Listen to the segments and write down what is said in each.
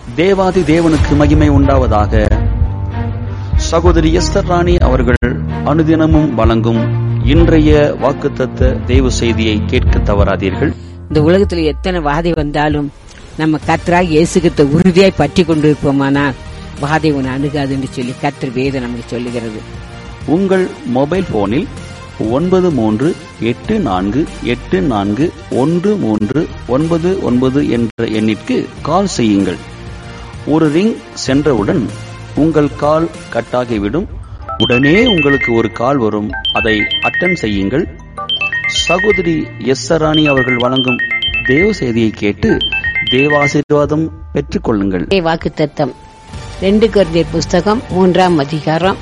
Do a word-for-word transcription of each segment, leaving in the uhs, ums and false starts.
தேவாதி தேவனுக்கு மகிமை உண்டாவதாக. சகோதரி எஸ்தர் ராணி அவர்கள் அனுதினமும் வழங்கும் இன்றைய வாக்குத்தத்த தேவ செய்தியை கேட்க தவறாதீர்கள். இந்த உலகத்துல எத்தனை வாதை வந்தாலும் நம்ம கர்த்தராகிய இயேசு கிறிஸ்துவை உறுதியாய் பற்றி கொண்டிருப்போமானால் வாதை உன்னை அணுகாதுன்னு சொல்லி கர்த்தர் வேதம் நமக்கு சொல்லுகிறது. உங்கள் மொபைல் போனில் ஒன்பது மூன்று எட்டு நான்கு எட்டு நான்கு ஒன்று மூன்று ஒன்பது ஒன்பது என்ற எண்ணிற்கு கால் செய்யுங்கள். ஒரு ரிங் சென்றவுடன் உங்கள் கால் கட்டாகிவிடும். உடனே உங்களுக்கு ஒரு கால் வரும். அதை அட்டன் செய்யுங்கள். சகோதரி எஸ்தர் ராணி அவர்கள் வழங்கும் தேவ செய்தியை கேட்டு தேவாசீர்வாதம் பெற்றுக் கொள்ளுங்கள். வாக்குத்தத்தம் ரெண்டு கொரிந்தியர் புஸ்தகம் மூன்றாம் அதிகாரம்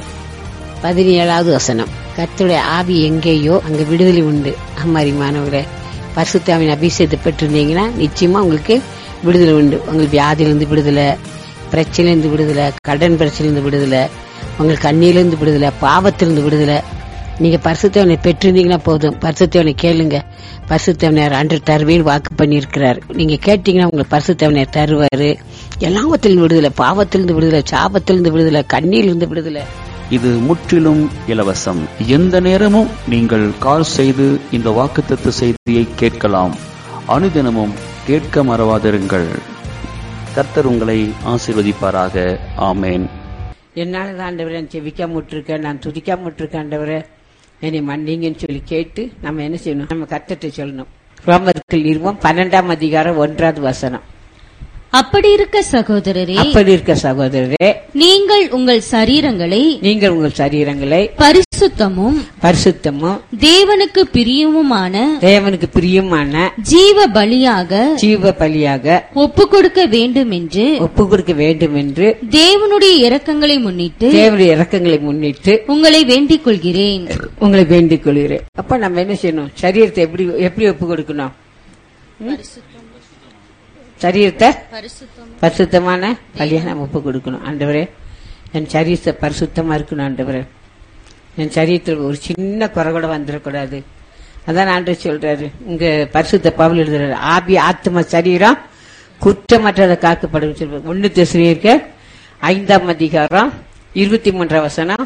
பதினேழாவது வசனம். கர்த்தருடைய ஆவி எங்கேயோ அங்க விடுதலை உண்டு. அம்மாரி மாணவர்களே, பரிசுத்தாவின் அபிஷேகத்தை பெற்றிருந்தீங்கன்னா நிச்சயமா உங்களுக்கு விடுதலை உண்டு. உங்களுக்கு வியாதியிலிருந்து விடுதலை, பிரச்சனையிலிருந்து விடுதலை, கடன் பிரச்சனையிலிருந்து விடுதலை, உங்களுக்கு கண்ணியிலிருந்து விடுதலை, பாவத்திலிருந்து விடுதலை. நீங்க பரிசுத்தவனை பெற்றிருந்தீங்கன்னா போதும். பரிசுத்தவனை கேளுங்க. பரிசுத்தவனர் அன்று தருவேன்னு வாக்கு பண்ணி இருக்கிறார். நீங்க கேட்டீங்கன்னா உங்களுக்கு பரிசுத்தவனர் தருவாரு. எல்லாவத்திலிருந்து விடுதலை, பாவத்திலிருந்து விடுதலை, சாபத்திலிருந்து விடுதலை, கண்ணியிலிருந்து விடுதலை. இது முற்றிலும் இலவசம். எந்த நேரமும் நீங்கள் கால் செய்து இந்த வாக்குத்தத்த செய்தியை கேட்கலாம். அனுதினமும் கேட்க மறவாதிருங்கள். கர்த்தர் உங்களை ஆசீர்வதிப்பாராக. ஆமேன். என்னாலதான் ஆண்டவரே நான் செவிக்காம விட்டுருக்கேன், நான் துதிக்காம விட்டுருக்கேன், ஆண்டவரே என்னை மன்னிங்கன்னு சொல்லி கேட்டு நம்ம என்ன செய்யணும்? நம்ம கர்த்தர்ட்ட சொல்லணும். ரோமர்கள் இருவோம் பன்னெண்டாம் அதிகாரம் ஒன்றாவது வசனம். அப்படி இருக்க சகோதரரே, அப்படி இருக்க சகோதரரே, நீங்கள் உங்கள் சரீரங்களை நீங்கள் உங்கள் சரீரங்களை பரிசுத்தமும் பரிசுத்தமும் தேவனுக்கு பிரியமுமான தேவனுக்கு பிரியமான ஜீவ பலியாக ஜீவ பலியாக ஒப்பு கொடுக்க வேண்டும் என்று ஒப்பு கொடுக்க வேண்டும் என்று தேவனுடைய இரக்கங்களை முன்னிட்டு தேவனுடைய இரக்கங்களை முன்னிட்டு உங்களை வேண்டிக் கொள்கிறேன் உங்களை வேண்டிக் கொள்கிறேன். அப்ப நம்ம என்ன செய்யணும்? சரீரத்தை எப்படி எப்படி ஒப்பு கொடுக்கணும்? சரீரத்தை பரிசுத்தமான பலியா நம்ம ஒப்பு கொடுக்கணும். ஆண்டவரே, என் சரீரத்தை பரிசுத்தமா இருக்கணும். ஆண்டவரே, என் சரீரத்தில் ஒரு சின்ன குறை கூட வந்துடக்கூடாது. அதான் ஆண்டவர் சொல்றாரு. இங்க பரிசுத்த பவுல் எழுதுறாரு, ஆவி ஆத்ம சரீரம் குற்றமற்றதை காக்கப்படும் சொல்றாரு. ஒன்னு தெசலோனிக்கேயர் ஐந்தாம் அதிகாரம் இருபத்தி மூன்றாம் வசனம்.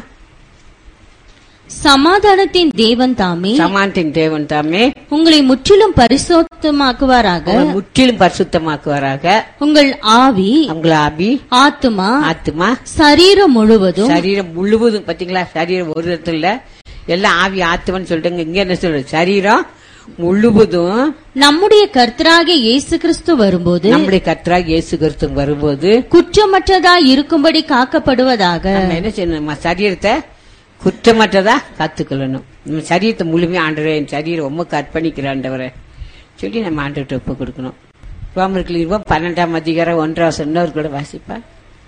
சமாதானத்தின் தேவன் தாமே சமாதானத்தின் தேவன் தாமே உங்களை முற்றிலும் பரிசுத்தமாக்குவாராக முற்றிலும் பரிசுத்தமாக்குவாராக. உங்கள் ஆவி உங்கள் ஆவி ஆத்மா ஆத்மா சரீரம் முழுவதும் சரீரம் முழுவதும். பாத்தீங்களா? சரீரம் ஒரு இடத்துல எல்லாம் ஆவி ஆத்மான்னு சொல்லிட்டாங்க. இங்க என்ன சொல்ற? சரீரம் முழுவதும் நம்முடைய கர்த்தராகிய இயேசு கிறிஸ்து வரும்போது நம்முடைய கர்த்தராகிய இயேசு கிறிஸ்து வரும்போது குற்றமற்றதாய் இருக்கும்படி காக்கப்படுவதாக. நம்ம என்ன செய்யணும்? சரீரத்தை குற்றமற்றதா காத்துக்கொள்ளணும். நம்ம சரீரத்தை முழுமையா ஆண்டவரே, என் சரீரம் உமக்கு அர்ப்பணிக்கிற ஆண்டவரே சொல்லி நம்ம ஆண்டவர்கிட்ட ஒப்பு கொடுக்கணும். ரோமர்கள் இருவோம் பன்னெண்டாம் அதிகாரம் ஒன்றாம் சொன்னவர் கூட வாசிப்பா.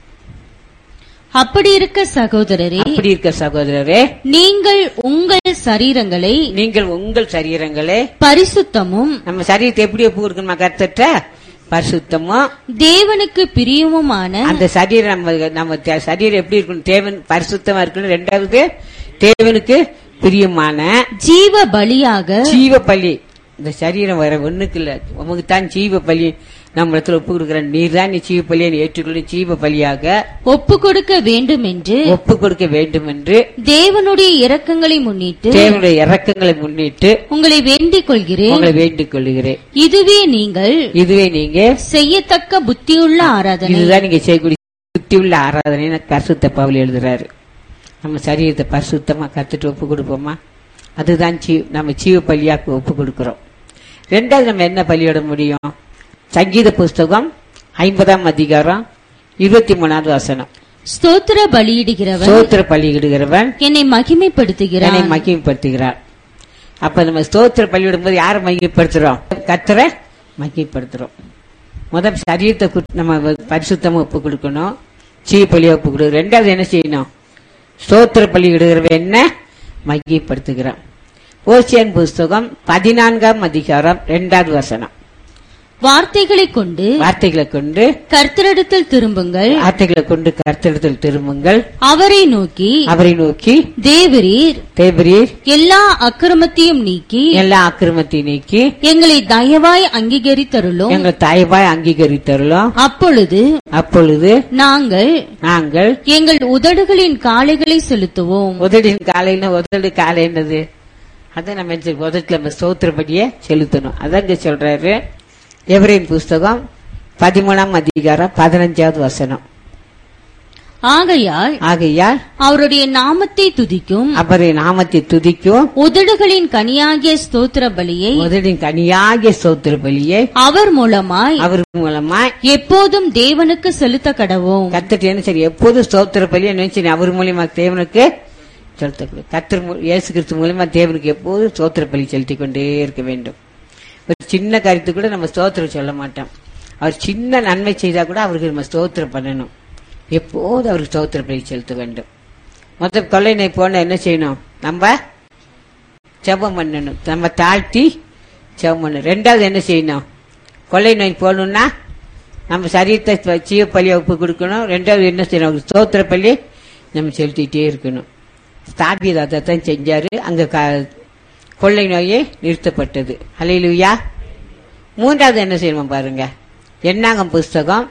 அப்படி இருக்க சகோதரரே, அப்படி இருக்க சகோதரரே, நீங்கள் உங்கள் சரீரங்களை நீங்கள் உங்கள் சரீரங்களை பரிசுத்தமும் நம்ம சரீரத்தை எப்படி ஒப்பு கொடுக்கணுமா? கர்த்தர்ட்ட பரிசுத்தமும் தேவனுக்கு பிரியமுமான அந்த சரீரம் நம்ம நம்ம சரீரம் எப்படி இருக்கணும்? தேவன் பரிசுத்தமா இருக்கணும். ரெண்டாவது தேவனுக்கு பிரியமான ஜீவ பலியாக ஜீவ பலி. இந்த சரீரம் வர ஒண்ணுக்கு இல்ல, உமக்கு தான் ஜீவ பலி நம்ம இடத்துல ஒப்பு கொடுக்கிற. நீர் தான் நீ ஜீவ பலியை ஏற்றுக்கொள்ள ஜீவ பலியாக ஒப்பு கொடுக்க வேண்டும் என்று ஒப்பு கொடுக்க வேண்டும் என்று தேவனுடைய இரக்கங்களை முன்னிட்டு தேவனுடைய இரக்கங்களை முன்னிட்டு உங்களை வேண்டிக் கொள்கிறேன் உங்களை வேண்டிக் கொள்கிறேன். இதுவே நீங்கள் இதுவே நீங்க செய்யத்தக்க புத்தியுள்ள ஆராதனை. இதுதான் நீங்க செய்யக்கூடிய புத்தியுள்ள ஆராதனை பரிசுத்த பவுல் எழுதுறாரு. நம்ம சரீரத்தை பரிசுத்தமா கத்துட்டு ஒப்பு கொடுப்போமா? அதுதான் நம்ம ஜீவ பலியாக்கு ஒப்பு கொடுக்கிறோம். ரெண்டாவது நம்ம என்ன பலியிட முடியும்? சங்கீத புஸ்தகம் ஐம்பதாம் அதிகாரம் இருபத்தி மூணாவது வசனம். ஸ்தோத்திர பலியிடுகிறவன் ஸ்தோத்திர பலியிடுகிறவன் என்னை மகிமைப்படுத்துகிறான் என்னை மகிமைப்படுத்துகிறார். அப்ப நம்ம ஸ்தோத்திர பலியிடும் போது யாரை மகிமைப்படுத்துறோம்? கர்த்தரை மகிமைப்படுத்துறோம். முதல் சரீரத்தை நம்ம பரிசுத்தமா ஒப்பு கொடுக்கணும், ஜீவ பலியை ஒப்பு கொடுக்கணும். ரெண்டாவது என்ன செய்யணும்? ஸ்தோத்திர பலியிடுகிறவன் என்ன மகிமைப்படுத்துகிறான். ஓசியான் புஸ்தகம் பதினான்காம் அதிகாரம் இரண்டாவது வசனம். வார்த்தைகளை கொண்டு வார்த்தைகளை கொண்டு கர்த்தரிடத்தில் திரும்புங்கள். வார்த்தைகளை கொண்டு கர்த்தரிடத்தில் திரும்புங்கள். அவரை நோக்கி அவரை நோக்கி தேவரீர் தேவரீர் எல்லா அக்கிரமத்தையும் நீக்கி எல்லா அக்கிரமத்தை நீக்கி எங்களை தயவாய் அங்கீகரித்தருளும். எங்கள் தாய்வாய் அங்கீகரித்தருளும். அப்பொழுது அப்பொழுது நாங்கள் நாங்கள் எங்கள் உதடுகளின் காளைகளை செலுத்துவோம். உதடின் காலையில உதடு காலை என்னது? அதை நம்ம உதட்டுல நம்ம ஸ்தோத்திரப்படியே செலுத்தணும். அதங்க சொல்றாரு எபிரேயர் புஸ்தகம் பதிமூணாம் அதிகாரம் பதினஞ்சாவது வசனம். ஆகையால் ஆகையால் அவருடைய நாமத்தை துதிக்கும் அவருடைய நாமத்தை துதிக்கும் உதடுகளின் கனியாகிய ஸ்தோத்திர பலியை உதடின் கனியாகிய ஸ்தோத்திர பலியை அவர் மூலமாய் அவர் மூலமாய் எப்போதும் தேவனுக்கு செலுத்த கடவோம். கத்துட்டு என்ன சரி எப்போதும் ஸ்தோத்திர பலியை நினைச்சு அவர் மூலியமா தேவனுக்கு செலுத்த கத்தர் இயேசு கிறிஸ்து மூலமா தேவனுக்கு எப்போதும் ஸ்தோத்திர பலி செலுத்தி கொண்டே இருக்க வேண்டும். ஒரு சின்ன காரியத்துக்கு கூட நம்ம ஸ்தோத்திரம் சொல்ல மாட்டோம். அவர் சின்ன நன்மை செய்தா கூட அவருக்கு நம்ம ஸ்தோத்திரம் பண்ணணும். எப்போது அவருக்கு ஸ்தோத்திர பலி செலுத்த வேண்டும். மொத்த கொள்ளை நோய் போன என்ன செய்யணும்? நம்ம ஜெபம் பண்ணணும். நம்ம தாழ்த்தி ஜெபம் பண்ணணும். ரெண்டாவது என்ன செய்யணும்? கொள்ளை நோய் போகணும்னா நம்ம சரீரத்தை ஜீவ பலியை ஒப்பு கொடுக்கணும். ரெண்டாவது என்ன செய்யணும்? ஸ்தோத்திர பலி நம்ம செலுத்திட்டே இருக்கணும். தாவீது அதைத்தான் செஞ்சாரு. அங்க கொள்ளை நோயே நிறுத்தப்பட்டது. ஹல்லேலூயா. மூன்றாவது என்ன செய்யணும் பாருங்க. என்னாகும் புஸ்தகம்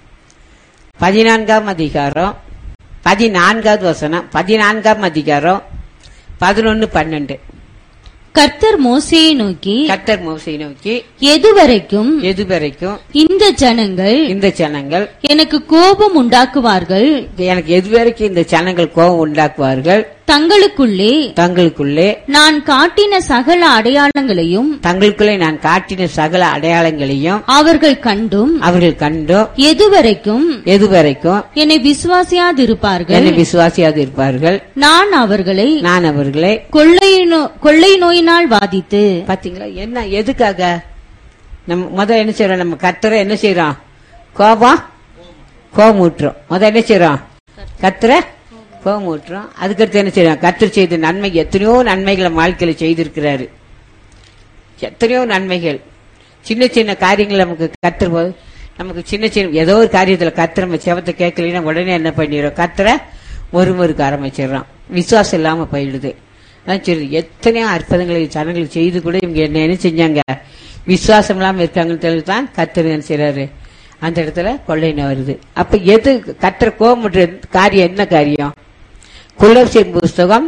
பதினான்காம் அதிகாரம் பதினான்காவது வசனம். பதினான்காம் அதிகாரம் பதினொன்னு பன்னெண்டு. கர்த்தர் மோசேயை நோக்கி கர்த்தர் மோசேயை நோக்கி எதுவரைக்கும் எதுவரைக்கும் இந்த ஜனங்கள் இந்த ஜனங்கள் எனக்கு கோபம் உண்டாக்குவார்கள், எனக்கு எதுவரைக்கும் இந்த ஜனங்கள் கோபம் உண்டாக்குவார்கள், தங்களுக்குள்ளே தங்களுக்குள்ளே நான் காட்டின சகல அடையாளங்களையும் தங்களுக்குள்ளே நான் காட்டின சகல அடையாளங்களையும் அவர்கள் கண்டும் அவர்கள் கண்டும் எதுவரைக்கும் எதுவரைக்கும் என்னை விசுவாசியாதிருப்பார்கள், என்னை விசுவாசியாது இருப்பார்கள், நான் அவர்களை நான் அவர்களை கொள்ளை நோ- கொள்ளை நோயினால் வாதித்து. பாத்தீங்களா என்ன எதுக்காக நம்ம முதல்ல என்ன செய்யறோம்? நம்ம கர்த்தரை என்ன செய்யறோம்? கோபம் கோபம் ஊட்டுறோம். முதல்ல என்ன செய்யறோம்? கர்த்தரை கோபம் ஊட்டுறோம். அதுக்கடுத்து என்ன செய்யறோம்? கர்த்தர் செய்த நன்மை எத்தனையோ நன்மைகளை வாழ்க்கையில செய்திருக்கிறாரு. எத்தனையோ நன்மைகள். சின்ன சின்ன காரியங்கள் நமக்கு கர்த்தர் போது நமக்கு சின்ன சின்ன ஏதோ ஒரு காரியத்துல கர்த்தர் நம்ம செவத்தை கேட்கலன்னா உடனே என்ன பண்ணிடுறோம்? கர்த்தரை ஒரு முறுக்க ஆரம்பிச்சிடறோம். விசுவாசம் இல்லாம போயிடுது. அதான் சரி எத்தனையோ அற்புதங்களை ஜனங்களுக்கு செய்து கூட இவங்க என்ன என்ன செஞ்சாங்க? விசுவாசம் இல்லாம இருக்காங்கன்னு தெரிஞ்சுதான் கர்த்தர் என்ன செய்யறாரு? அந்த இடத்துல கொள்ளை நோய் வருது. அப்ப எது கர்த்தர் கோபமுற்ற காரியம்? என்ன காரியம்? கொலோசியர் புஸ்தகம்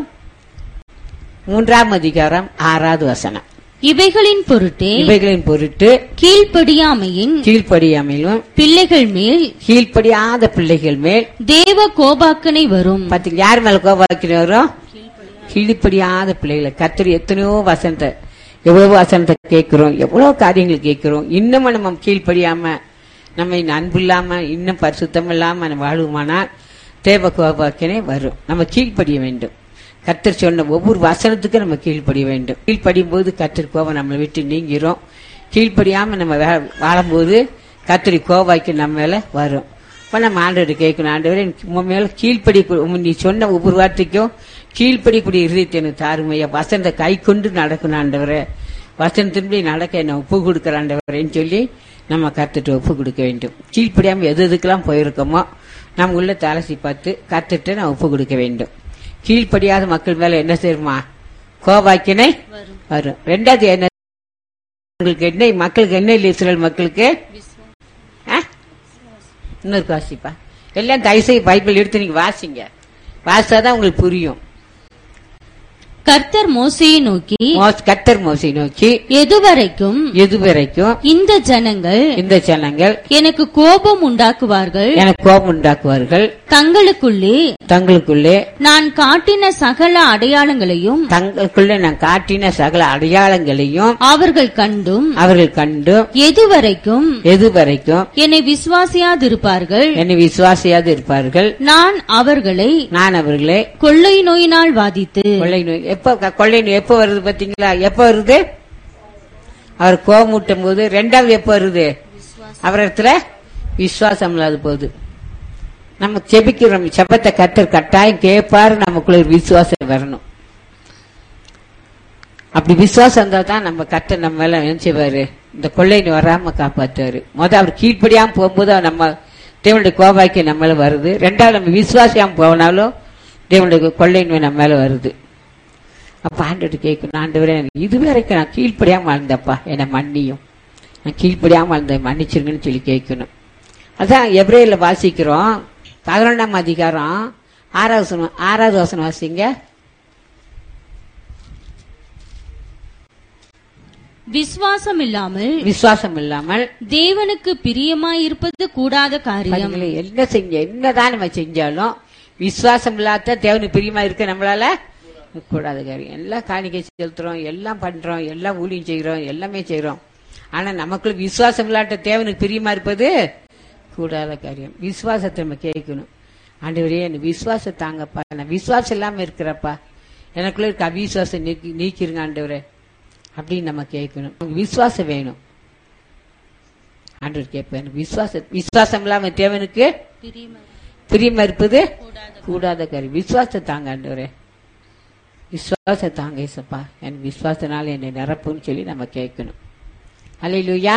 மூன்றாம் அதிகாரம் ஆறாவது வசனம். இவைகளின் பொருட்டே இவைகளின் பொருட்டு கீழ்ப்படியாமையின் கீழ்ப்படியாமையிலும் பிள்ளைகள் மேல் கீழ்ப்படியாத பிள்ளைகள் மேல் தேவ கோபாக்கனை வரும். பாத்தீங்க யார் மேல கோபாக்கிறோம்? கீழ்ப்படியாத பிள்ளைகளை. கர்த்தர் எத்தனையோ வசனத்தை எவ்வளவு வசனத்தை கேட்கிறோம், எவ்வளவு காரியங்கள் கேட்கிறோம். இன்னமும் நம்ம கீழ்ப்படியாம நம்ம அன்பு இல்லாம இன்னும் பரிசுத்தம் இல்லாம நம்ம வாழ்வுமானா தேவ கோபாக்கினே வரும். நம்ம கீழ்ப்படிய வேண்டும். கர்த்தர் சொன்ன ஒவ்வொரு வசனத்துக்கும் நம்ம கீழ்ப்படிய வேண்டும். கீழ்ப்படியும் போது கர்த்தர் கோபம் நம்மளை விட்டு நீங்கிறோம். கீழ்ப்படியாம நம்ம வாழும்போது கர்த்தரி கோபாக்கி நம்ம மேல வரும். இப்ப நம்ம ஆண்டவரை கேட்கணும், ஆண்டவரே உன் மேல கீழ்ப்படி, நீ சொன்ன ஒவ்வொரு வார்த்தைக்கும் கீழ்ப்படிக்கூடிய இருதயத்தை எனக்கு தாருமையா. வசனத்தை கை கொண்டு நடக்கணும் ஆண்டவரே. வசனத்தின்படி நடக்க என்ன ஒப்பு கொடுக்கிற ஆண்டவரேன்னு சொல்லி நம்ம கர்த்தர்ட்ட ஒப்பு கொடுக்க வேண்டும். கீழ்ப்படியாம எது எதுக்கெல்லாம் போயிருக்கோமோ நம்ம உள்ள தலசி பார்த்து கர்த்தர்ட்ட நான் ஒப்பு கொடுக்க வேண்டும். கீழ்ப்படியாத மக்கள் மேல என்ன செய்யுமா? கோபாக்கினை வரும். ரெண்டாவது என்ன? உங்களுக்கு என்ன மக்களுக்கு என்ன இல்லை? இஸ்ரவேல் மக்களுக்கு இன்னொரு வாசிப்பா எல்லாம் தயவுசெய்து பைபிள் எடுத்து நீங்க வாசிங்க. வாசிச்சாதான் உங்களுக்கு புரியும். கர்த்தர் மோசேயை நோக்கி கர்த்தர் மோசேயை நோக்கி எதுவரைக்கும் எதுவரைக்கும் இந்த ஜனங்கள் இந்த ஜனங்கள் எனக்கு கோபம் உண்டாக்குவார்கள், எனக்கு கோபம் உண்டாக்குவார்கள், தங்களுக்குள்ளே தங்களுக்குள்ளே நான் காட்டின சகல அடையாளங்களையும் தங்களுக்குள்ளே நான் காட்டின சகல அடையாளங்களையும் அவர்கள் கண்டும் அவர்கள் கண்டும் எதுவரைக்கும் எதுவரைக்கும் என்னை விசுவாசியாதிருப்பார்கள், என்னை விசுவாசியாது இருப்பார்கள், நான் அவர்களை நான் அவர்களை கொள்ளை நோயினால் வாதித்து. கொள்ளை நோய் எப்ப கொள்ளை நோய் எப்ப வருது பாத்தீங்களா? எப்ப வருது? அவர் கோபமூட்டும் போது. ரெண்டாவது எப்ப வருது? அவர் இடத்துல விசுவாசம் இல்லாத போது. நம்ம செபிக்கிறோம், செபத்தை கர்த்தர் கட்டாயம் கேட்பாரு. நமக்குள்ள ஒரு விசுவாசம் வரணும். அப்படி விசுவாசம் இருந்தா தான் நம்ம கர்த்தர் நம்ம மேல என்ன செய்வாரு? இந்த கொள்ளைன்னு வராம காப்பாத்துவாரு. முத அவர் கீழ்ப்படியாம போகும்போது நம்ம தேவனுடைய கோபாய்க்கு நம்ம மேல வருது. ரெண்டாவது நம்ம விசுவாசியாம போனாலும் தேவனுடைய கொள்ளைன்னு நம்ம மேல வருது. அப்ப ஆண்டவர்கிட்ட கேட்கணும், ஆண்டவரே இதுவரைக்கும் நான் கீழ்ப்படியாம வாழ்ந்தப்பா, என்னை மன்னியும், நான் கீழ்ப்படியாம வாழ்ந்த மன்னிச்சிருங்கன்னு சொல்லி கேட்கணும். அதான் எபிரேயர்ல வாசிக்கிறோம் பதினொன்றாம் அதிகாரம் ஆறாவது வசனம் ஆறாவது வசனம் வாசிங்க. விசுவாசம் இல்லாமல் விசுவாசம் இல்லாமல் தேவனுக்கு பிரியமாயிருப்பது கூடாத காரியம். என்ன செஞ்ச என்னதான் நம்ம செஞ்சாலும் விசுவாசம் இல்லாத தேவனுக்கு பிரியமா இருக்க நம்மளால கூடாத காரியம். எல்லாம் காணிக்கை செலுத்துறோம், எல்லாம் பண்றோம், எல்லாம் ஊழியம் செய்யறோம், எல்லாமே செய்யறோம். ஆனா நமக்குள்ள விசுவாசம் இல்லாத தேவனுக்கு பிரியமா இருப்பது கூடாத காரியம். விசுவாசத்தை நம்ம கேட்கணும், ஆண்டவரே எனக்கு விசுவாசம் தாங்கப்பா, நான் விசுவாசம் இல்லாம இருக்கிறப்பா, எனக்குள்ள இருக்க அவிசுவாசம் நீக்கி நீக்கிருங்க ஆண்டவரே அப்படின்னு நம்ம கேட்கணும். விசுவாசம் வேணும். ஆண்டவர் கேட்பேன், விசுவாச விசுவாசம் இல்லாம தேவனுக்கு பிரியமா இருப்பது கூடாத காரியம். விசுவாசம் தாங்க ஆண்டவரே, விசுவாசம் தாங்க ஏசப்பா, என் விசுவாசனால என்னை நிரப்புன்னு சொல்லி நம்ம கேட்கணும். அல்லேலூயா.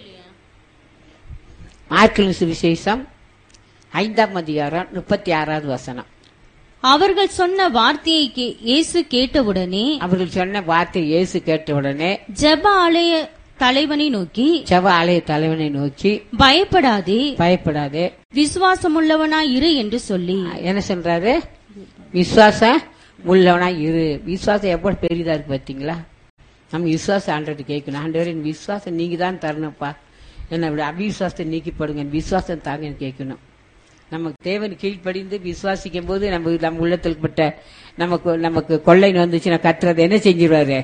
மார்க்கு சுவிசேஷம் ஐந்தாம் அதிகாரம் முப்பத்தி ஆறாவது வசனம். அவர்கள் சொன்ன வார்த்தையை கே- இயேசு கேட்டவுடனே அவர்கள் சொன்ன வார்த்தை இயேசு கேட்டவுடனே ஜெப ஆலய தலைவனை நோக்கி ஜெப ஆலய தலைவனை நோக்கி பயப்படாதே, பயப்படாதே, விசுவாசமுள்ளவனாய் இரு என்று சொல்லி. என்ன சொல்றாரு? விசுவாசம் உள்ளவனா இரு. விசுவாசம் எவ்வளவு பெரியதா இருக்கு பாத்தீங்களா? நம்ம விசுவாசம் ஆண்டவர்கிட்ட கேட்கணும், ஆண்டவரே என் விசுவாசம் நீங்க தான் தரணும்ப்பா, என்ன விட அவிசுவாசத்தை நீக்கிப்படுங்க, என் விசுவாசம் தாங்கன்னு கேட்கணும். நமக்கு தேவன் கீழ்ப்படிந்து விசுவாசிக்கும் போது நம்ம நம்ம உள்ளத்தில் பட்ட நமக்கு நமக்கு கொள்ளைன்னு வந்துச்சுன்னா கத்துறது என்ன செஞ்சிருவாரு?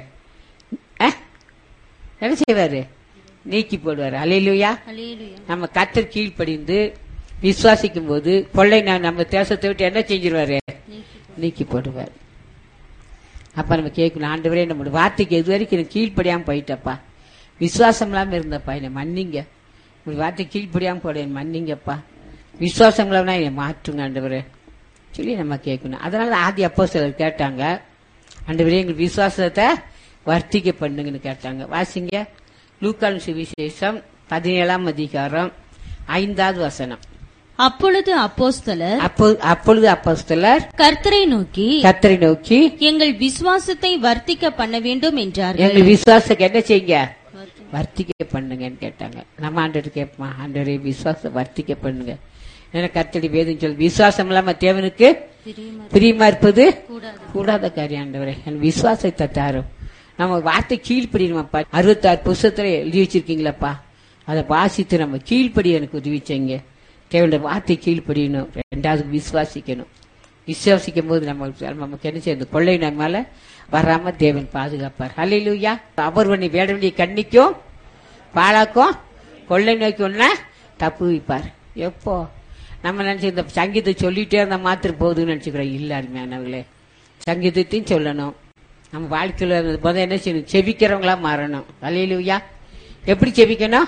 என்ன செய்வாரு? நீக்கி போடுவாரு. அல்லேலூயா. நம்ம கத்தர் கீழ்ப்படிந்து விசுவாசிக்கும் போது கொள்ளை நம்ம தேசத்தை விட்டு என்ன செஞ்சிருவாரு? நீக்கி போடுவார். அப்ப நம்ம கேட்கணும், ஆண்டவரே நம்மளோட வார்த்தைக்கு எது வரைக்கும் எனக்கு கீழ்ப்படியாம போயிட்டப்பா, விசுவாசம் இல்லாம இருந்தப்பா, என்னை மன்னிங்க, உங்க வார்த்தை கீழ்ப்படியாம போட என்ன மன்னிங்கப்பா, விசுவாசம் இல்லாம என்னை மாற்றுங்க ஆண்டவரே சொல்லி நம்ம கேட்கணும். அதனால ஆதி அப்போஸ்தலர் கேட்டாங்க, ஆண்டவரே எங்க விசுவாசத்தை வர்த்திக்க பண்ணுங்கன்னு கேட்டாங்க. வாசிங்க லூக்கான் சுவிசேஷம் பதினேழாம் அதிகாரம் ஐந்தாவது வசனம். அப்பொழுது அப்போஸ்தலர் அப்போ- அப்பொழுது அப்போஸ்தலர் கர்த்தரை நோக்கி கர்த்தரை நோக்கி எங்கள் விசுவாசத்தை வர்த்திக்க பண்ண வேண்டும் என்றார்கள். எங்கள் விசுவாசத்தை என்ன செய்யுங்க? வர்த்திக்க பண்ணுங்கன்னு கேட்டாங்க. நம்ம ஆண்டவர் கேட்போமா, ஆண்டவரே விசுவாசம் வர்த்திக்க பண்ணுங்க. ஏன்னா கர்த்தருடைய வேதம் சொல்லு, விசுவாசம் இல்லாம தேவனுக்கு பிரியமா இருப்பது கூடாத காரியம். ஆண்டவரே என் விசுவாசத்தை தாரும். நம்ம வார்த்தை கீழ்ப்படியணுமாப்பா. அறுபத்தாறு புஸ்தகத்துல எழுதி வச்சிருக்கீங்களப்பா, அதை வாசித்து நம்ம கீழ்ப்படி எனக்கு உதவி செய்யுங்க. தேவனுடைய வார்த்தை கீழ்ப்படியணும். ரெண்டாவது விசுவாசிக்கணும். விசுவாசிக்கும் போது நம்ம நமக்கு என்ன செய்யணும்? கொள்ளை நம்ம மேல வராம தேவன் பாதுகாப்பார். அல்லேலூயா. அவர் பண்ணி வேடவெளியை கண்ணிக்கும் பாழாக்கும் கொள்ளை நோக்கி தப்பு வைப்பார். எப்போ நம்ம நினைச்சு இந்த சங்கீதத்தை சொல்லிட்டே இருந்தா மாத்திரம் போகுதுன்னு நினைச்சுக்கிறோம். இல்ல அருமையானவர்களே, சங்கீதத்தையும் சொல்லணும். நம்ம வாழ்க்கையில முதல் என்ன செய்யணும்? செபிக்கிறவங்களா மாறணும். அல்லேலூயா. எப்படி செபிக்கணும்?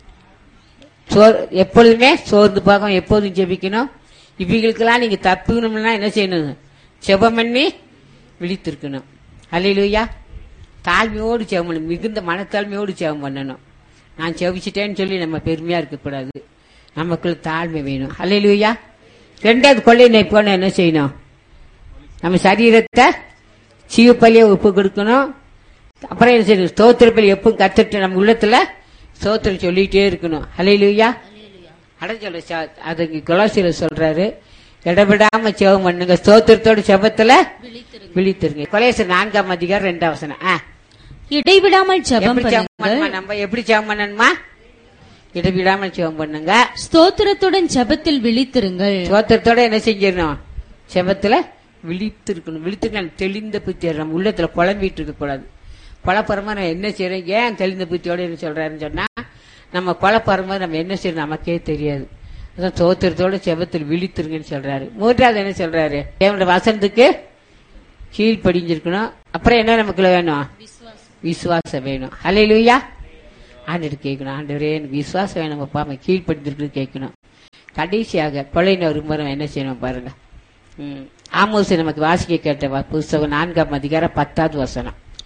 எப்பொழுதுமே சோர்ந்து பார்க்க எப்போதும் ஜெபிக்கணும். இவங்களுக்கெல்லாம் நீங்க தப்புக்கணும்னா என்ன செய்யணும்? செபம் பண்ணி விழித்திருக்கணும். அல்லேலூயா. தாழ்மையோடு செபம் பண்ணணும். மிகுந்த மனத்தாழ்மையோடு செபம் பண்ணணும். நான் செபிச்சிட்டேன்னு சொல்லி நம்ம பெருமையா இருக்கக்கூடாது. நமக்குள்ள தாழ்மை வேணும். அல்லேலூயா. ரெண்டாவது கொள்ளை நோய் போன என்ன செய்யணும்? நம்ம சரீரத்தை சீவப்பள்ளியை ஒப்பு கொடுக்கணும். அப்புறம் என்ன செய்யணும்? ஸ்தோத்திர பலி எப்பவும் கத்துட்டு நம்ம உள்ளத்துல ஸ்தோத்திரம் சொல்லிட்டே இருக்கணும். அல்லேலூயா. அட சொல்ல அது கொலோசியர் சொல்றாரு, இடவிடாம செபம் பண்ணுங்க, ஸ்தோத்திரத்தோட செபத்துல விழித்திருங்க. கொலோசியர் நான்காம் அதிகாரம் ரெண்டாம் வசனம். இடைவிடாமல் ஜெபம் பண்ணுங்கள். நம்ம எப்படி ஜெபம் பண்ணணுமா? இடைவிடாமல் ஜெபம் பண்ணுங்க, ஸ்தோத்திரத்துடன் ஜெபத்தில் விழித்திருங்கள். ஸ்தோத்திரத்தோட என்ன செஞ்சிடணும்? செபத்துல விழித்திருக்கணும். விழித்திருக்க தெளிந்த புத்தி நம்ம உள்ளத்துல குழம்பிட்டு இருக்க கூடாது. கொலப்பரமா நம்ம என்ன செய்யறோம்? ஏன் தெளிந்த புத்தியோட என்ன சொல்றாருன்னு சொன்னா, நம்ம கொலப்பரமா நம்ம என்ன செய்யணும் நமக்கே தெரியாது. அதான் ஸ்தோத்திரத்தோட செபத்தில் விழித்திருங்கன்னு சொல்றாரு. மூன்றாவது என்ன சொல்றாரு? தேவனுடைய வசனத்துக்கு கீழ்ப்படிஞ்சிருக்கணும். அப்புறம் என்ன நமக்குள்ள வேணும்? விசுவாசம் வேணும். அல்லேலூயா. ஆண்டு கேட்கணும், ஆண்டவரே எனக்கு விசுவாசம் வேணும் அப்பா, நம்ம கீழ்ப்படிஞ்சிருக்குன்னு கேட்கணும். கடைசியாக கொள்ளை வரும்போது என்ன செய்யணும் பாருங்க. ஆமோஸ் நமக்கு வாசிக்க கேட்ட புஸ்தகம் நான்காம் அதிகாரம் பத்தாவது வசனம்.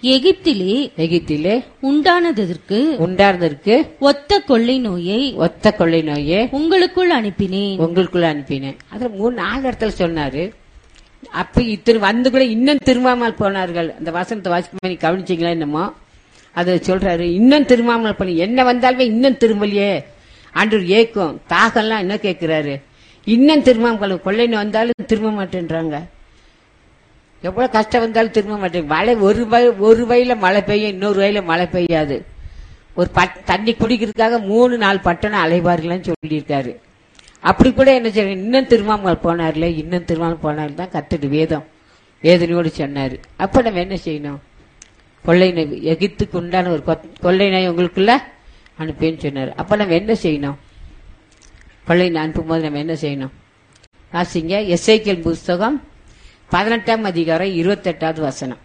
எகிப்திலே எகிப்திலே உண்டானதற்கு உண்டானதற்கு ஒத்த கொள்ளை நோயை ஒத்த கொள்ளை நோயே உங்களுக்குள் அனுப்பினேன். உங்களுக்குள்ள அனுப்பினேன். அதுல மூணு நாலு இடத்துல சொன்னாரு. அப்ப இத்தனை வந்து கூட இன்னும் திரும்பாமல் போனார்கள். அந்த வசனத்தை வாசிக்க கவனிச்சீங்களா என்னமோ அதை சொல்றாரு. இன்னும் திரும்பாமல் போன என்ன வந்தாலுமே இன்னும் திரும்பலையே ஆண்டவர் ஏக்கும் தாகம்லாம் என்ன கேட்கிறாரு. இன்னும் திரும்பாமல் கொள்ளை நோய் வந்தாலும் திரும்ப மாட்டேன்றாங்க. எவ்வளவு கஷ்டம் வந்தாலும் திரும்ப மாட்டேங்க. மழை ஒரு வய- ஒரு வயல மழை பெய்யும், இன்னொரு வயல மழை பெய்யாது. ஒரு பட் தண்ணி குடிக்கிறதுக்காக மூணு நாலு பட்டணம் அலைவார்கள்னு சொல்லியிருக்காரு. அப்படி கூட என்ன செய்ய இன்னும் திரும்பாமல் போனார்ல, இன்னும் திரும்பாமல் போனார் தான் கத்துட்டு வேதம் வேதனையோடு சொன்னாரு. அப்ப நம்ம என்ன செய்யணும்? கொள்ளை நோய் எகிப்துக்கு உண்டான ஒரு கொத்- கொள்ளை நோய் உங்களுக்குள்ள அனுப்பேன்னு சொன்னாரு. அப்ப நம்ம என்ன செய்யணும்? கொள்ளை நோய் அனுப்பும் போது நம்ம என்ன செய்யணும்? வாசிங்க எசேக்கியேல் புஸ்தகம் பதினெட்டாம் அதிகாரம் இருபத்தி எட்டாவது வசனம்.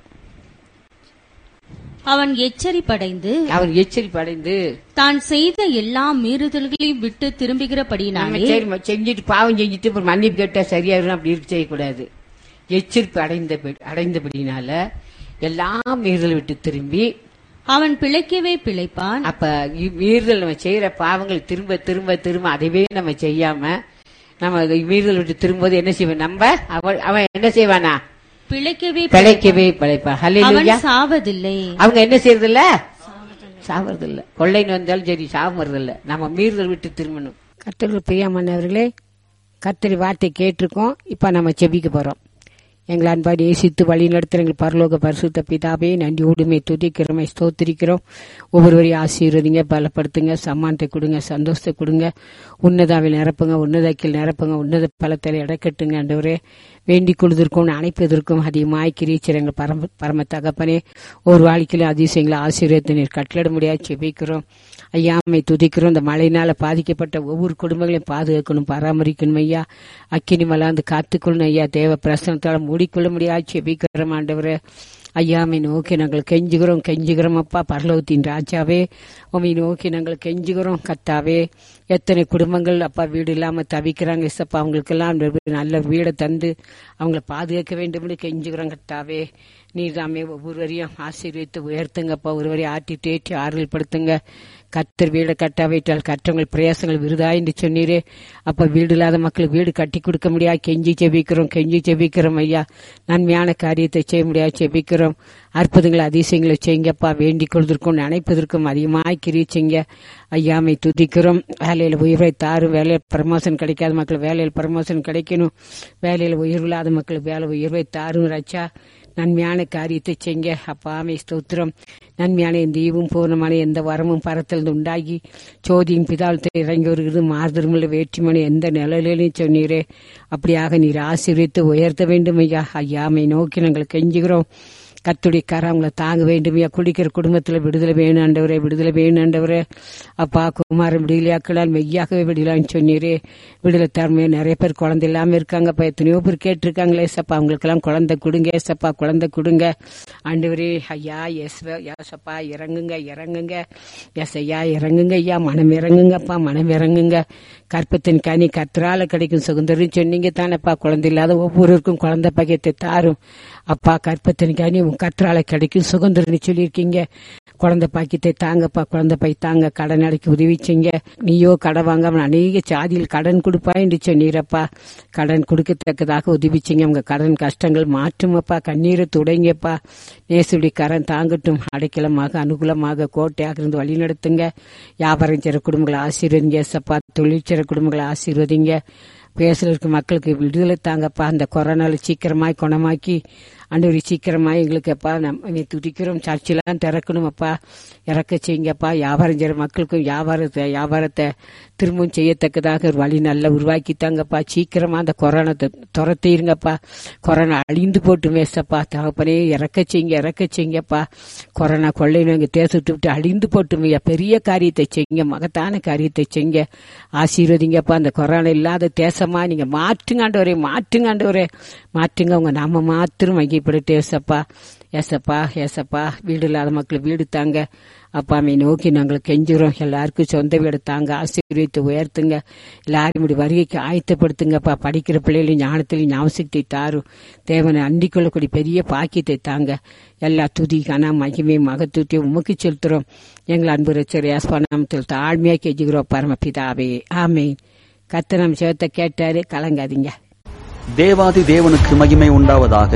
அவன் எச்சரிப்படைந்து அவன் எச்சரிப்படைந்து தான் செய்த எல்லா மீறுதல்களையும் விட்டு நம்ம திரும்புகிறபடினாலே சரி ம- செஞ்சுட்டு பாவம் செஞ்சுட்டு அப்புறம் மன்னிப்பு கேட்டா சரியாயிரும் அப்படி இருக்க செய்யக்கூடாது. எச்சரிப்பு அடைந்த அடைந்தபடினால எல்லாம் மீறுதல் விட்டு திரும்பி அவன் பிழைக்கவே பிழைப்பான். அப்ப இ- மீறுதல் நம்ம செய்யற பாவங்கள் திரும்ப திரும்ப திரும்ப அதைவே நம்ம செய்யாம நம்ம மீறுதல் விட்டு திரும்பும்போது என்ன செய்வோம்? நம்ம அவன் அவன் என்ன செய்வானா? பிழைக்கவே பிழைக்கவே பிழைப்பா. அவன் ஹல்லேலூயா. சாவதில்லை. அவங்க என்ன செய்யறதில்ல? சாவறதில்ல. கொள்ளை வந்தாலும் சரி சாவறதில்ல. நம்ம மீறுதல் விட்டு திரும்பணும். கர்த்தருக்கு பிரியமானவர்களே, கர்த்தர் வார்த்தை கேட்டிருக்கோம். இப்ப நம்ம செபிக்க போறோம். எங்கள் அன்பாடி ஏசித்து வழி நடத்துகிற எங்கள் பரலோக பரிசுத்த பிதாவே, நன்றி உடுமை துதிக்கிறோமே ஸ்தோத்திரிக்கிறோம். ஒவ்வொருவரையும் ஆசீர்வதிங்க, பலப்படுத்துங்க, சம்மானத்தை கொடுங்க, சந்தோஷத்தை கொடுங்க, உன்னதாவில் நிரப்புங்க, உன்னதக்கில் நிரப்புங்க, உன்னத பலத்தில் இடக்கட்டுங்க. ஆண்டவரே, வேண்டிக் கொள்வதற்கும் அணைப்பதற்கும் அதிகமாய் கிரீச்சர் எங்கள் பரம பரம தகப்பனே, ஒரு வாழ்க்கையிலும் அதிசயங்களை ஆசீர்வதித்து நீர் கட்டளிட முடியாது செபிக்கிறோம். ஐயாமை துதிக்கிறோம். இந்த மழையினால பாதிக்கப்பட்ட ஒவ்வொரு குடும்பங்களையும் பாதுகாக்கணும், பராமரிக்கணும் ஐயா. அக்கினி மலாந்து காத்துக்கொள்ளணும் ஐயா. தேவ பிரசனத்தால் மூடிக்கொள்ள முடியாது செபிக்கிறோம். ஆண்டவரே, ஐயாமை நோக்கி நாங்கள் கெஞ்சுகிறோம் கெஞ்சுகிறோம் அப்பா. பரலோகத்தின் ராஜாவே, உம்மை நோக்கி நாங்கள் கெஞ்சுகிறோம் கத்தாவே. எத்தனை குடும்பங்கள் அப்பா வீடு இல்லாம தவிக்கிறாங்க இசப்பா. அவங்களுக்கெல்லாம் நல்ல வீடை தந்து அவங்கள பாதுகாக்க வேண்டும் என்று கெஞ்சுகிறோம் கத்தாவே. நீர் தாமே ஒவ்வொருவரையும் ஆசீர்வித்து உயர்த்துங்கப்பா. ஒருவரையும் ஆட்டி தேற்றி ஆறுதல் படுத்துங்க. கத்தர் வீடை கட்டாவிட்டால் கற்றவங்கள் பிரயாசங்கள் விருதா என்று சொன்னீரே அப்ப. வீடு இல்லாத மக்களுக்கு வீடு கட்டி கொடுக்க முடியாது கெஞ்சி செபிக்கிறோம் கெஞ்சி செபிக்கிறோம் ஐயா. நன்மையான காரியத்தை செய்ய முடியாது செபிக்கிறோம். அற்புதங்களை அதிசயங்களை செய்யுங்கப்பா. வேண்டிக் கொள்வதற்கும் நினைப்பதற்கும் அதிகமாய் கிரிச்சிங்க ஐயாமை துதிக்கிறோம். வேலையில உயர்வை தாரும். வேலையில் பிரமோஷன் கிடைக்காத மக்கள் வேலையில் பிரமோஷன் கிடைக்கணும். வேலையில் உயர்வு இல்லாத மக்களுக்கு வேலை உயர்வை தாரும் ரச்சா. நன்மையான காரியத்தை செய்ங்க அப்பாமை ஸ்தோத்திரம். நன்மையான இந்த ஈவும் பூர்ணமான எந்த வரமும் பரத்திலிருந்து உண்டாகி சோதியின் பிதாலத்தை இறங்கி வருகிறது. மாறுதருமுள்ள வேற்றுமணி எந்த நிலையிலையும் சொன்னீரே அப்படியாக நீர் ஆசீர்வித்து உயர்த்த வேண்டும் ஐயா. ஐயாமை நோக்கி நாங்கள் கெஞ்சுகிறோம். கத்துடைய கரங்களை தாங்க வேண்டும் ஐயா. குடிக்கிற குடும்பத்தில் விடுதலை வேணும் ஆண்டவரே, விடுதலை வேணும் ஆண்டவரே. அப்பா குமாரன் விடுதலையாக்களால் மெய்யாகவே விடலான்னு சொன்னீரே. விடுதலை தரமே நிறைய பேர் குழந்தை இல்லாம இருக்காங்க. அப்ப எத்தனையோ பேர் கேட்டிருக்காங்களே சப்பா. அவங்களுக்கெல்லாம் குழந்தை கொடுங்க ஏசப்பா, குழந்தை கொடுங்க ஆண்டவரே. ஐயா எஸ் யாசப்பா இறங்குங்க இறங்குங்க எஸ் ஐயா இறங்குங்க ஐயா. மனம் இறங்குங்கப்பா, மனம் இறங்குங்க. கற்பத்தின் கனி கத்திரால கிடைக்கும் சுதந்திரம் சொன்னீங்க தானப்பா. குழந்தை இல்லாத ஒவ்வொருவருக்கும் குழந்தை பகையத்தை தாரும் அப்பா. கற்பத்தின் கனி உன் கத்திரால கிடைக்கும் சுதந்திரம் சொல்லியிருக்கீங்க. குழந்தை பாக்கியத்தை தாங்கப்பா, குழந்தை பை தாங்க. கடன் அடைக்க உதவிச்சிங்க. நீயோ கடன் வாங்காம அநேக சாதியில் கடன் கொடுப்பா என்று சொன்னீரப்பா. கடன் கொடுக்கத்தக்கதாக உதவிச்சிங்க. உங்க கடன் கஷ்டங்கள் மாற்றுமப்பா. கண்ணீரை துடைங்கப்பா. நேசுடைய கடன் தாங்கட்டும். அடைக்கலமாக அனுகூலமாக கோட்டையாக இருந்து வழி நடத்துங்க. வியாபாரம் செய்ற குடும்பங்களை ஆசீர்வதிங்க ஏசப்பா. தொழில் செய்ற குடும்பங்களை ஆசீர்வதிங்க. பேசுல இருக்க மக்களுக்கு விடுதலை தாங்கப்பா. அந்த கொரோனால சீக்கிரமாய் குணமாக்கி ஆண்டவரே சீக்கிரமாய் எங்களுக்கு அப்பா நம்ம துதிக்கிறோம். சர்ச்செல்லாம் திறக்கணும் அப்பா. இறக்க செய்யுங்கப்பா. வியாபாரம் செய்கிற மக்களுக்கும் வியாபாரத்தை வியாபாரத்தை திரும்பவும் செய்யத்தக்கதாக ஒரு வழி நல்லா உருவாக்கித்தாங்கப்பா. சீக்கிரமா அந்த கொரோனா துரத்திருங்கப்பா. கொரோனா அழிந்து போட்டு மேசப்பா. தகப்பனே இறக்க செய்யுங்க இறக்க செய்யுங்கப்பா. கொரோனா கொள்ளை நோய் தேசத்தை விட்டு அழிந்து போட்டுமையா. பெரிய காரியத்தை செய்யுங்க, மகத்தான காரியத்தை செய்யுங்க. ஆசீர்வதிங்கப்பா. அந்த கொரோனா இல்லாத தேசமா நீங்க மாற்றுங்க ஆண்டவரே, மாற்றுங்க ஆண்டவரே, மாற்றுங்க. உங்க நாம மாத்திரம் மையப்பட்டு ஏசப்பா. ஏசப்பா ஏசப்பா வீடு இல்லாத மக்கள் வீடு தாங்க. அப்பாமை நோக்கி நாங்கள் கெஞ்சுறோம். எல்லாருக்கும் சொந்த வீடு தாங்க, ஆசீர்வதித்து உயர்த்துங்க. எல்லாரும் இப்படி வருகைக்கு ஆயத்தப்படுத்துங்கப்பா. படிக்கிற பிள்ளைகளையும் ஞானத்திலையும் ஞாபகத்தை தாரும். தேவனை அண்டிக் கொள்ளக்கூடிய பெரிய பாக்கியத்தை தாங்க. எல்லா துதி கன மகிமை மகத்துவத்தையும் உமக்கு செலுத்துறோம். எங்கள் அன்பு ரட்சகர் இயேசுவின் நாமத்தில் தாழ்மையா கெஞ்சுகிறோம் பரமபிதாவே, ஆமென். கர்த்தர் நம்ம ஜெபத்தை கேட்டாரு, கலங்காதீங்க. தேவாதி தேவனுக்கு மகிமை உண்டாவதாக.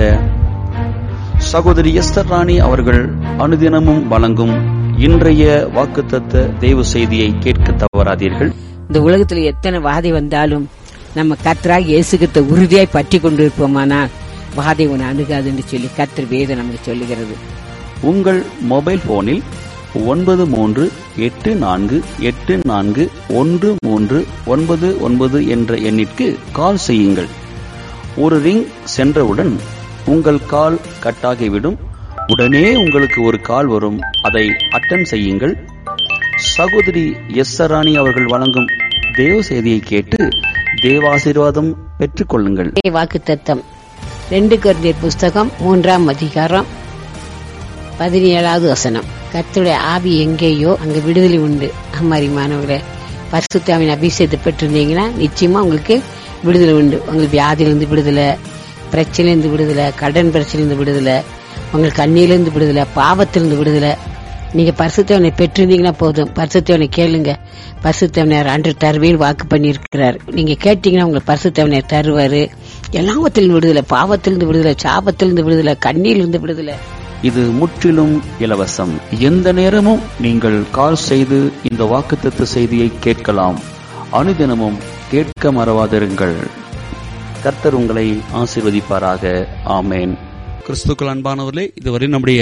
சகோதரி எஸ்தர் ராணி அவர்கள் அனுதினமும் வழங்கும் இன்றைய வாக்குத்தத்த தேவ செய்தியை கேட்க தவறாதீர்கள். இந்த உலகத்துல எத்தனை வாதை வந்தாலும் நம்ம கர்த்தராக இயேசுகிட்ட உறுதியாய் பற்றி கொண்டிருப்போமானால் வாதை உன்னை அணுகாதுன்னு சொல்லி கர்த்தர் வேதம் நமக்கு சொல்லுகிறது. உங்கள் மொபைல் போனில் ஒன்பது மூன்று எட்டு நான்கு எட்டு நான்கு ஒன்று மூன்று ஒன்பது ஒன்பது என்ற எண்ணிற்கு கால் செய்யுங்கள். ஒரு ரிங் சென்றவுடன் உங்கள் கால் கட்டாகிவிடும். உடனே உங்களுக்கு ஒரு கால் வரும். அதை அட்டெண்ட் செய்யுங்கள். சகோதரி எஸ்தர் ராணி அவர்கள் வழங்கும் தேவ செய்தியை கேட்டு தேவாசீர்வாதம் பெற்றுக் கொள்ளுங்கள். வாக்குத்தத்தம் ரெண்டு கொரிந்தியர் புஸ்தகம் மூன்றாம் அதிகாரம் பதினேழாவது வசனம். கர்த்தருடைய ஆவி எங்கேயோ அங்க விடுதலை உண்டு. அம்மாரிமானவர்களே, பரிசுத்தாவின் அபிஷேகத்தை பெற்றிருந்தீங்கன்னா நிச்சயமா உங்களுக்கு விடுதலை உண்டு. உங்களுக்கு வியாதியிலிருந்து விடுதலை, பிரச்சனையிலிருந்து விடுதலை, கடன் பிரச்சனையிலிருந்து விடுதலை, உங்களுக்கு கண்ணியிலிருந்து விடுதலை, பாவத்திலிருந்து விடுதலை. நீங்க பரிசுத்தவனை பெற்றிருந்தீங்கன்னா போதும். பரிசுத்தவனை கேளுங்க. பரிசுத்தவனர் அன்று தருவேன் வாக்கு பண்ணியிருக்கிறார். நீங்க கேட்டீங்கன்னா உங்களுக்கு பரிசுத்தவனர் தருவாரு. எல்லாவத்திலிருந்து விடுதலை, பாவத்திலிருந்து விடுதலை, சாபத்திலிருந்து விடுதலை, கண்ணியிலிருந்து விடுதலை. இது முற்றிலும் இலவசம். எந்த நேரமும் நீங்கள் கால் செய்து இந்த வாக்குத்தத்த செய்தியை கேட்கலாம். அனுதினமும் கேட்க மறவாதிருங்கள். கர்த்தர் உங்களை ஆசீர்வதிப்பாராக. ஆமேன். கிறிஸ்துக்கள் அன்பானவர்களே, இதுவரை நம்முடைய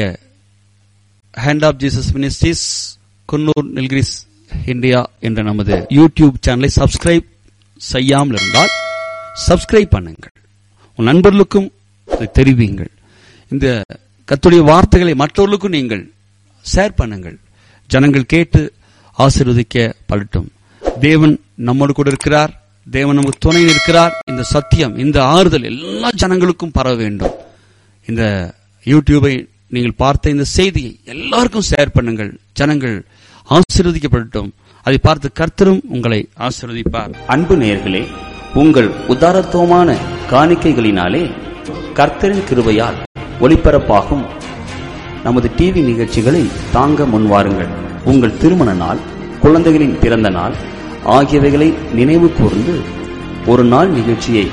hand of Jesus ministries Coonoor Nilgiris India என்ற நமது யூடியூப் சேனலை சப்ஸ்கிரைப் செய்யாமல் இருந்தால் சப்ஸ்கிரைப் பண்ணுங்கள். உன் நண்பர்களுக்கும் தெரிவியுங்கள். இந்த கர்த்தருடைய வார்த்தைகளை மற்றவர்களுக்கும் நீங்கள் ஷேர் பண்ணுங்கள். ஜனங்கள் கேட்டு ஆசீர்வதிக்க படட்டும். தேவன் நம்மோடு கூட இருக்கிறார். தேவன் நமக்கு துணை இருக்கிறார். இந்த சத்தியம், இந்த ஆறுதல் எல்லா ஜனங்களுக்கும் பரவ வேண்டும். இந்த யூடியூபை நீங்கள் பார்த்த இந்த செய்தியை எல்லாருக்கும் ஷேர் பண்ணுங்கள். ஜனங்கள் ஆசீர்வதிக்கப்படட்டும். அதை பார்த்து கர்த்தரும் உங்களை ஆசீர்வதிப்பார். அன்பு நேயர்களே, உங்கள் உதாரத்துவமான காணிக்கைகளினாலே கர்த்தரின் கிருபையால் ஒளிபரப்பாகும் நமது டிவி நிகழ்ச்சிகளை தாங்க முன்வாருங்கள். உங்கள் திருமண நாள், குழந்தைகளின் பிறந்த நாள் ஆகியவைகளை நினைவு கூர்ந்து ஒரு நாள் நிகழ்ச்சியை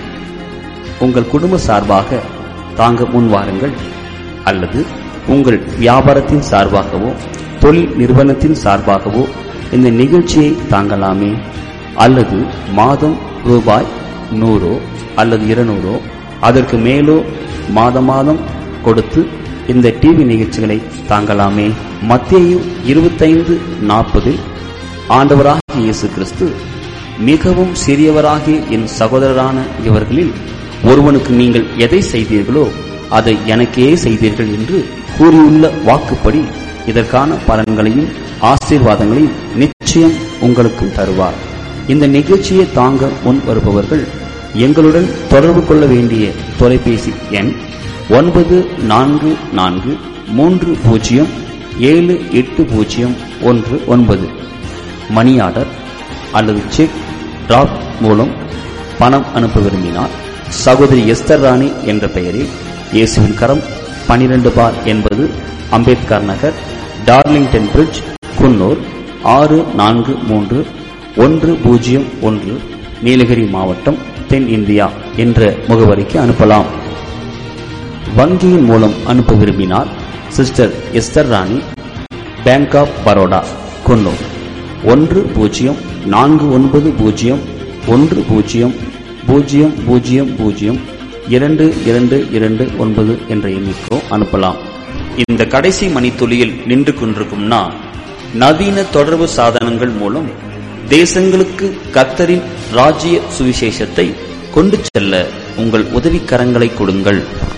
உங்கள் குடும்ப சார்பாக தாங்க முன்வாருங்கள். அல்லது உங்கள் வியாபாரத்தின் சார்பாகவோ தொழில் நிறுவனத்தின் சார்பாகவோ இந்த நிகழ்ச்சியை தாங்கலாமே. அல்லது மாதம் ரூபாய் நூறோ அல்லது இருநூறோ அதற்கு மேலோ மாதம் மாதம் கொடுத்து இந்த டிவி நிகழ்ச்சிகளை தாங்கலாமே. மத்தேயு இருபத்தைந்து நாற்பதில் ஆண்டவராகிய இயேசு கிறிஸ்து, மிகவும் சிறியவராகிய என் சகோதரரான இவர்களில் ஒருவனுக்கு நீங்கள் எதை செய்தீர்களோ அதை எனக்கே செய்தீர்கள் என்று கூறியுள்ள வாக்குப்படி இதற்கான பலன்களையும் ஆசீர்வாதங்களையும் நிச்சயம் உங்களுக்கு தருவார். இந்த நிகழ்ச்சியை தாங்க முன் வருபவர்கள் எங்களுடன் தொடர்பு கொள்ள வேண்டிய தொலைபேசி எண் ஒன்பது நான்கு நான்கு மூன்று பூஜ்ஜியம் ஏழு எட்டு பூஜ்ஜியம் ஒன்று ஒன்பது. மணி ஆர்டர் அல்லது செக் டிராப் மூலம் பணம் அனுப்ப விரும்பினால் சகோதரி எஸ்தர் ராணி என்ற பெயரில் இயேசுவின் கரம் பனிரெண்டு பார் என்பது அம்பேத்கர் நகர், டார்லிங்டன் பிரிட்ஜ், குன்னூர் ஆறு நான்கு மூன்று ஒன்று பூஜ்ஜியம் ஒன்று, நீலகிரி மாவட்டம், தென் இந்தியா என்ற முகவரிக்கு அனுப்பலாம். வங்கியின் மூலம் அனுப்ப விரும்பினால் sister Esther Rani, bank of Baroda, Coonoor ஒன்று பூஜ்ஜியம் நான்கு ஒன்பது பூஜ்ஜியம் ஒன்று பூஜ்ஜியம் பூஜ்ஜியம் பூஜ்ஜியம் பூஜ்ஜியம் இரண்டு இரண்டு இரண்டு ஒன்பது என்ற எண்ணிக்கோ அனுப்பலாம். இந்த கடைசி மணித்துளியில் நின்று கொண்டிருக்கும் நான் நவீன தொடர்பு சாதனங்கள் மூலம் தேசங்களுக்கு கர்த்தரின் ராஜ்ய சுவிசேஷத்தை கொண்டு செல்ல உங்கள் உதவிக்கரங்களை கொடுங்கள்.